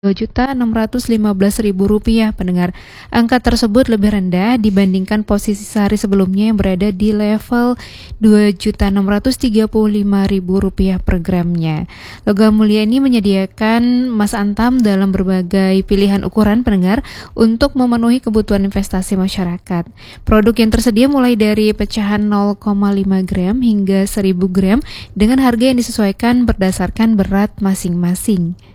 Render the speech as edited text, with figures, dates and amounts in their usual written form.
Rp2.615.000 pendengar. Angka tersebut lebih rendah dibandingkan posisi sehari sebelumnya yang berada di level Rp2.635.000 per gramnya. Logam mulia ini menyediakan emas antam dalam berbagai pilihan ukuran pendengar untuk memenuhi kebutuhan investasi masyarakat. Produk yang tersedia mulai dari pecahan 0,5 gram hingga 1000 gram dengan harga yang disesuaikan berdasarkan berat masing-masing.